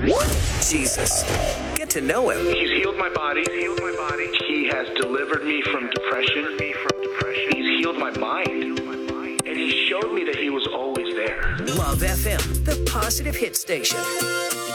Jesus. Get to know him. He's healed my body. He has delivered me from depression. He's healed my mind. And he showed me that he was always there. Love FM, the positive hit station.